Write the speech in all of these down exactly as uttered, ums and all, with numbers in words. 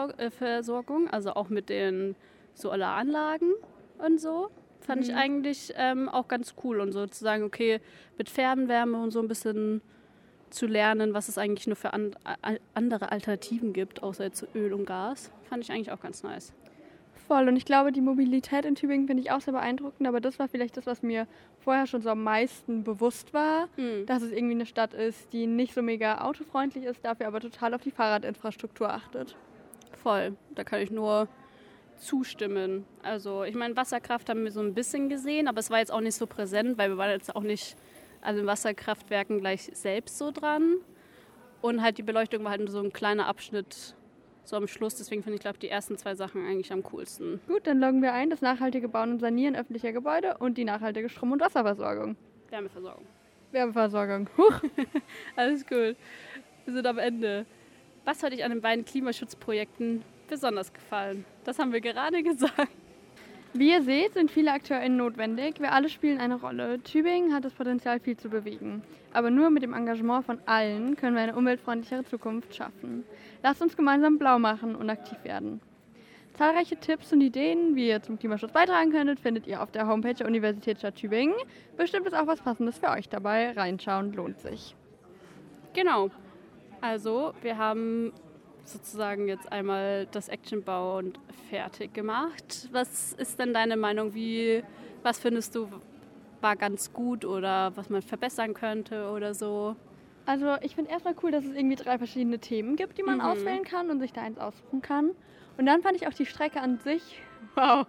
Wasserversorgung, also auch mit den Solaranlagen und so. Fand mhm. ich eigentlich ähm, auch ganz cool. Und so zu sagen, okay, mit Fernwärme und so ein bisschen zu lernen, was es eigentlich nur für an, a, andere Alternativen gibt, außer jetzt Öl und Gas, fand ich eigentlich auch ganz nice. Voll. Und ich glaube, die Mobilität in Tübingen finde ich auch sehr beeindruckend, aber das war vielleicht das, was mir vorher schon so am meisten bewusst war, mhm. dass es irgendwie eine Stadt ist, die nicht so mega autofreundlich ist, dafür aber total auf die Fahrradinfrastruktur achtet. Voll. Da kann ich nur zustimmen. Also ich meine, Wasserkraft haben wir so ein bisschen gesehen, aber es war jetzt auch nicht so präsent, weil wir waren jetzt auch nicht an den Wasserkraftwerken gleich selbst so dran. Und halt die Beleuchtung war halt so ein kleiner Abschnitt so am Schluss. Deswegen finde ich, glaube ich, die ersten zwei Sachen eigentlich am coolsten. Gut, dann loggen wir ein, das nachhaltige Bauen und Sanieren öffentlicher Gebäude und die nachhaltige Strom- und Wasserversorgung. Wärmeversorgung. Wärmeversorgung. Huch. Alles cool. Wir sind am Ende. Was hat dich an den beiden Klimaschutzprojekten besonders gefallen? Das haben wir gerade gesagt. Wie ihr seht, sind viele AkteurInnen notwendig. Wir alle spielen eine Rolle. Tübingen hat das Potenzial, viel zu bewegen. Aber nur mit dem Engagement von allen können wir eine umweltfreundlichere Zukunft schaffen. Lasst uns gemeinsam blau machen und aktiv werden. Zahlreiche Tipps und Ideen, wie ihr zum Klimaschutz beitragen könntet, findet ihr auf der Homepage der Universitätsstadt Tübingen. Bestimmt ist auch was Passendes für euch dabei. Reinschauen lohnt sich. Genau. Also, wir haben sozusagen jetzt einmal das Action-Bauen fertig gemacht. Was ist denn deine Meinung? Wie, was findest du war ganz gut oder was man verbessern könnte oder so? Also ich finde erstmal cool, dass es irgendwie drei verschiedene Themen gibt, die man mhm. auswählen kann und sich da eins aussuchen kann. Und dann fand ich auch die Strecke an sich, wow,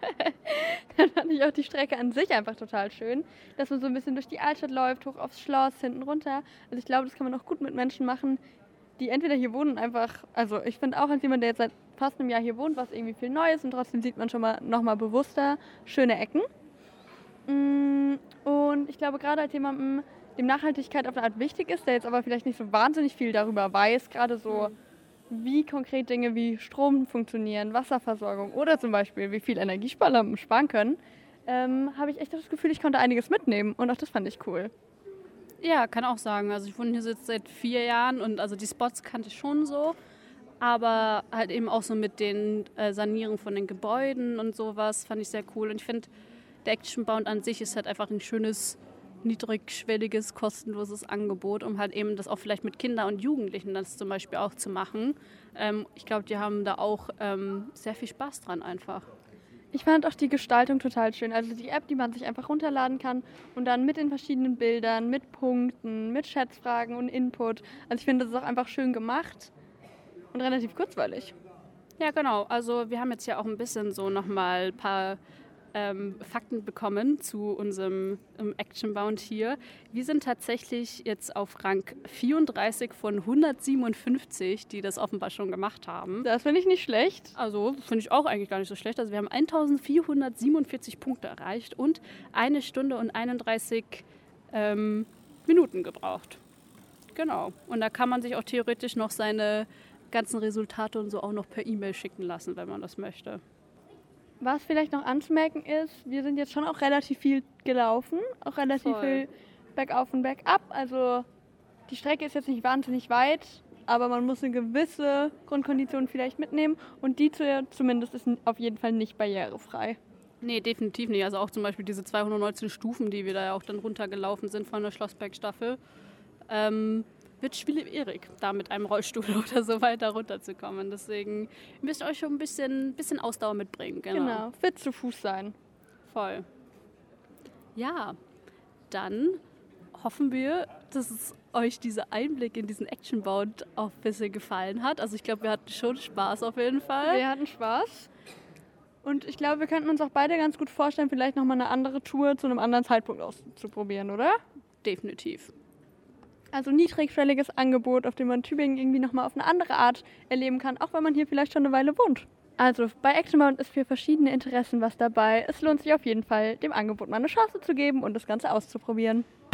dann fand ich auch die Strecke an sich einfach total schön, dass man so ein bisschen durch die Altstadt läuft, hoch aufs Schloss, hinten runter. Also ich glaube, das kann man auch gut mit Menschen machen, die entweder hier wohnen und einfach, also ich finde auch als jemand, der jetzt seit fast einem Jahr hier wohnt, was irgendwie viel Neues und trotzdem sieht man schon mal nochmal bewusster schöne Ecken. Und ich glaube gerade als jemandem, dem Nachhaltigkeit auf eine Art wichtig ist, der jetzt aber vielleicht nicht so wahnsinnig viel darüber weiß, gerade so wie konkret Dinge wie Strom funktionieren, Wasserversorgung oder zum Beispiel wie viel Energiesparlampen sparen können, ähm, habe ich echt das Gefühl, ich konnte einiges mitnehmen und auch das fand ich cool. Ja, kann auch sagen. Also ich wohne hier jetzt seit vier Jahren und also die Spots kannte ich schon so, aber halt eben auch so mit den äh, Sanierungen von den Gebäuden und sowas fand ich sehr cool. Und ich finde, der Action-Bound an sich ist halt einfach ein schönes, niedrigschwelliges, kostenloses Angebot, um halt eben das auch vielleicht mit Kindern und Jugendlichen das zum Beispiel auch zu machen. Ähm, ich glaube, die haben da auch ähm, sehr viel Spaß dran einfach. Ich fand auch die Gestaltung total schön. Also die App, die man sich einfach runterladen kann und dann mit den verschiedenen Bildern, mit Punkten, mit Schätzfragen und Input. Also ich finde, das ist auch einfach schön gemacht und relativ kurzweilig. Ja, genau. Also wir haben jetzt ja auch ein bisschen so nochmal ein paar ähm, Fakten bekommen zu unserem um Action-Bound hier. Wir sind tatsächlich jetzt auf Rang vierunddreißig von hundertsiebenundfünfzig, die das offenbar schon gemacht haben. Das finde ich nicht schlecht. Also finde ich auch eigentlich gar nicht so schlecht. Also wir haben eintausendvierhundertsiebenundvierzig Punkte erreicht und eine Stunde und einunddreißig ähm, Minuten gebraucht. Genau. Und da kann man sich auch theoretisch noch seine ganzen Resultate und so auch noch per E-Mail schicken lassen, wenn man das möchte. Was vielleicht noch anzumerken ist, wir sind jetzt schon auch relativ viel gelaufen, auch relativ Voll. viel bergauf und bergab. Also die Strecke ist jetzt nicht wahnsinnig weit, aber man muss eine gewisse Grundkondition vielleicht mitnehmen und die zumindest ist auf jeden Fall nicht barrierefrei. Nee, definitiv nicht. Also auch zum Beispiel diese zweihundertneunzehn Stufen, die wir da ja auch dann runtergelaufen sind von der Schlossbergstaffel, ähm, wird schwierig, da mit einem Rollstuhl oder so weiter runterzukommen. Deswegen müsst ihr euch schon ein bisschen, bisschen Ausdauer mitbringen. Genau. Genau, fit zu Fuß sein. Voll. Ja, dann hoffen wir, dass es euch dieser Einblick in diesen Action-Bound auch ein bisschen gefallen hat. Also ich glaube, wir hatten schon Spaß auf jeden Fall. Wir hatten Spaß. Und ich glaube, wir könnten uns auch beide ganz gut vorstellen, vielleicht nochmal eine andere Tour zu einem anderen Zeitpunkt auszuprobieren, oder? Definitiv. Also niedrigschwelliges Angebot, auf dem man Tübingen irgendwie nochmal auf eine andere Art erleben kann, auch wenn man hier vielleicht schon eine Weile wohnt. Also bei Action-Bound ist für verschiedene Interessen was dabei. Es lohnt sich auf jeden Fall, dem Angebot mal eine Chance zu geben und das Ganze auszuprobieren.